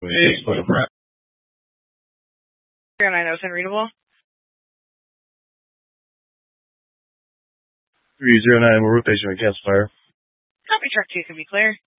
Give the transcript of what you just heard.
Wait, what a crap. 0907 readable. 309, we're rotation with cancel fire. Copy, truck 2 can be clear.